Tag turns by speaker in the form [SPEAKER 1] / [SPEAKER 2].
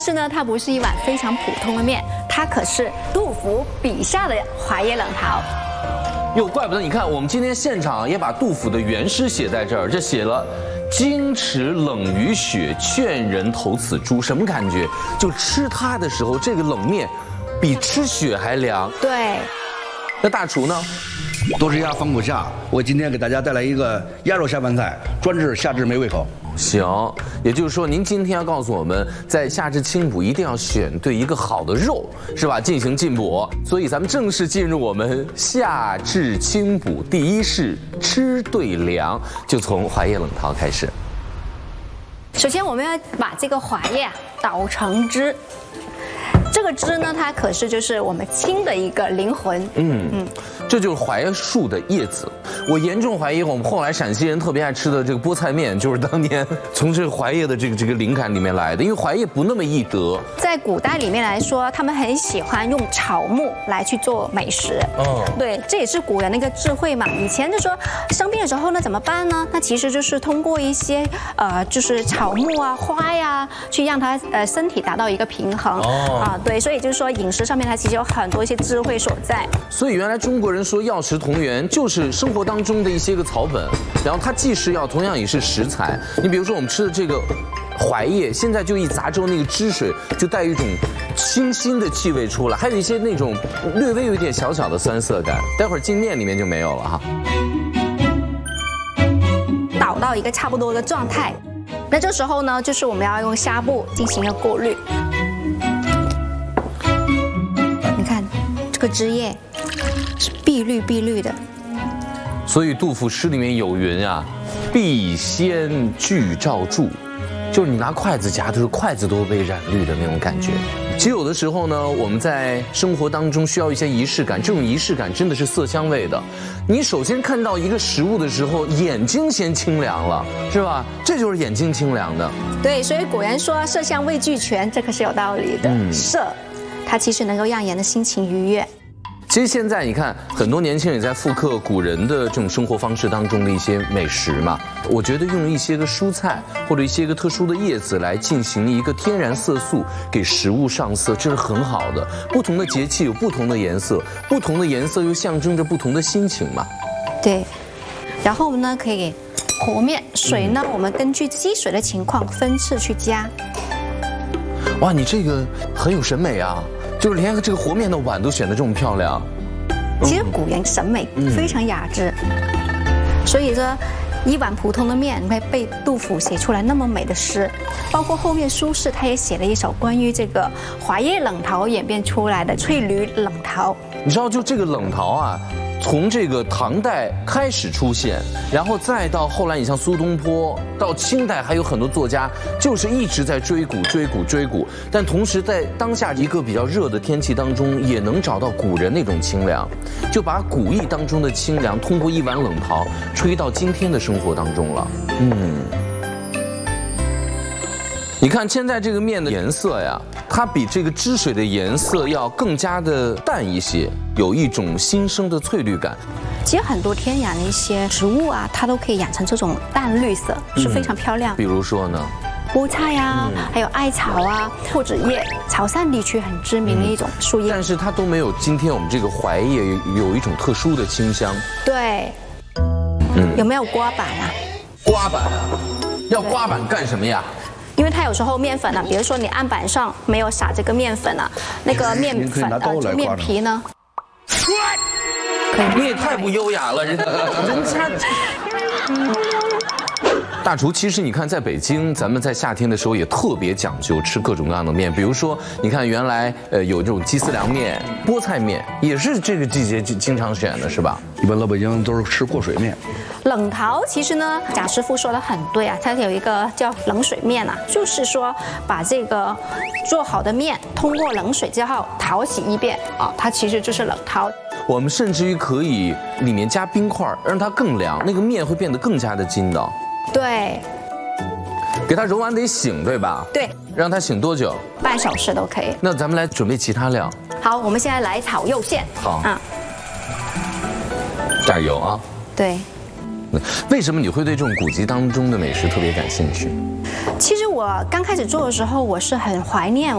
[SPEAKER 1] 是呢，它不是一碗非常普通的面，它可是杜甫笔下的华叶冷陶。
[SPEAKER 2] 哟，怪不得你看，我们今天现场也把杜甫的原诗写在这儿，这写了“京池冷于雪，劝人投此诛”，什么感觉？就吃它的时候，这个冷面比吃雪还凉。
[SPEAKER 1] 对。
[SPEAKER 2] 那大厨呢？
[SPEAKER 3] 多吃鸭放不下，我今天给大家带来一个鸭肉下饭菜，专治夏至没胃口。
[SPEAKER 2] 行，也就是说，您今天要告诉我们，在夏至清补一定要选对一个好的肉，是吧？进行进补。所以咱们正式进入我们夏至清补，第一式吃对凉，就从华叶冷陶开始。
[SPEAKER 1] 首先，我们要把这个华叶捣成汁。这个汁呢，它可是就是我们清的一个灵魂。
[SPEAKER 2] 这就是华叶树的叶子。我严重怀疑，我们后来陕西人特别爱吃的这个菠菜面，就是当年从这个华叶的这个灵感里面来的。因为华叶不那么易得，
[SPEAKER 1] 在古代里面来说，他们很喜欢用草木来去做美食。对，这也是古人的一个智慧嘛。以前就说生病的时候呢，怎么办呢？那其实就是通过一些就是草木啊、花呀，去让它身体达到一个平衡。对，所以就是说饮食上面它其实有很多一些智慧所在。
[SPEAKER 2] 所以原来中国人说药食同源，就是生活当中的一些个草本，然后它既是药，同样也是食材。你比如说我们吃的这个槐叶，现在就一砸之后，那个汁水就带一种清新的气味出来，还有一些那种略微有一点小小的酸涩感，待会儿进面里面就没有了哈。
[SPEAKER 1] 倒到一个差不多的状态，那这时候呢，就是我们要用纱布进行一个过滤。你看这个汁液是碧绿的。
[SPEAKER 2] 所以杜甫诗里面有云啊，必先具照柱，就是你拿筷子夹的时候，筷子都被染绿的那种感觉。其实有的时候呢，我们在生活当中需要一些仪式感，这种仪式感真的是色香味的。你首先看到一个食物的时候，眼睛先清凉了，是吧？这就是眼睛清凉的。
[SPEAKER 1] 对，所以古人说色香味俱全，这可是有道理的。色，它其实能够让人的心情愉悦。
[SPEAKER 2] 其实现在你看，很多年轻人也在复刻古人的这种生活方式当中的一些美食嘛。我觉得用一些个蔬菜或者一些个特殊的叶子来进行一个天然色素，给食物上色，这是很好的。不同的节气有不同的颜色，不同的颜色又象征着不同的心情嘛。
[SPEAKER 1] 对，然后我们呢可以和面，水呢我们根据积水的情况分次去加。
[SPEAKER 2] 哇，你这个很有审美啊！就是连这个和面的碗都选得这么漂亮。
[SPEAKER 1] 其实古人审美非常雅致，所以说一碗普通的面会被杜甫写出来那么美的诗，包括后面苏轼他也写了一首关于这个华叶冷陶演变出来的翠缕冷陶。
[SPEAKER 2] 你知道，就这个冷陶啊，从这个唐代开始出现，然后再到后来，你像苏东坡，到清代还有很多作家，就是一直在追古。但同时在当下一个比较热的天气当中，也能找到古人那种清凉，就把古意当中的清凉，通过一碗冷陶吹到今天的生活当中了。你看现在这个面的颜色呀，它比这个汁水的颜色要更加的淡一些，有一种新生的翠绿感。
[SPEAKER 1] 其实很多天然的一些植物啊，它都可以养成这种淡绿色，是非常漂亮。
[SPEAKER 2] 比如说呢，
[SPEAKER 1] 菠菜啊，还有艾草啊，破纸叶，潮汕地区很知名的一种树叶。
[SPEAKER 2] 但是它都没有今天我们这个槐叶有一种特殊的清香。
[SPEAKER 1] 对，有没有刮板啊？
[SPEAKER 2] 刮板，要刮板干什么呀？
[SPEAKER 1] 因为它有时候面粉呢，比如说你案板上没有撒这个面粉啊，那个面粉面皮呢？
[SPEAKER 2] 你也太不优雅了，人家。大厨，其实你看，在北京，咱们在夏天的时候也特别讲究吃各种各样的面，比如说，你看原来有这种鸡丝凉面、菠菜面，也是这个季节经常选的，是吧？
[SPEAKER 3] 一般老北京都是吃过水面。
[SPEAKER 1] 冷陶其实呢，贾师傅说的很对啊，它有一个叫冷水面啊，就是说把这个做好的面通过冷水之后淘洗一遍啊，它其实就是冷陶。
[SPEAKER 2] 我们甚至于可以里面加冰块，让它更凉，那个面会变得更加的筋道。对，给它揉完得醒，对吧？对，让它醒多久？
[SPEAKER 1] 半小时都可以。
[SPEAKER 2] 那咱们来准备其他料。
[SPEAKER 1] 好，我们现在来炒肉馅。
[SPEAKER 2] 好，加油啊！对。为什么你会对这种古籍当中的美食特别感兴趣？
[SPEAKER 1] 其实我刚开始做的时候，我是很怀念